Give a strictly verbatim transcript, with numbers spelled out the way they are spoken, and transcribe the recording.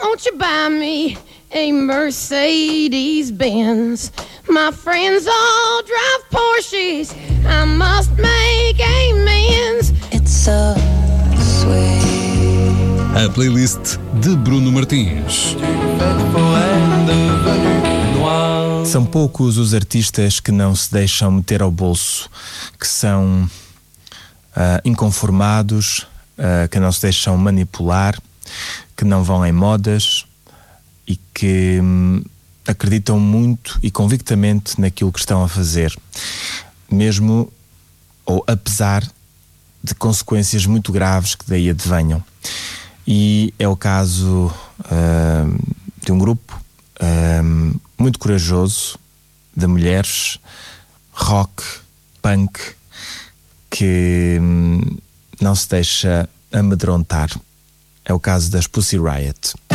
won't you buy me a Mercedes Benz? My friends all drive Porsches, I must make amends. It's so sweet. A playlist de Bruno Martins. São poucos os artistas que não se deixam meter ao bolso, que são uh, inconformados, uh, que não se deixam manipular, que não vão em modas e que hum, acreditam muito e convictamente naquilo que estão a fazer, mesmo ou apesar de consequências muito graves que daí advenham. E é o caso uh, de um grupo uh, muito corajoso de mulheres, rock, punk, que hum, não se deixa amedrontar. É o caso das Pussy Riot.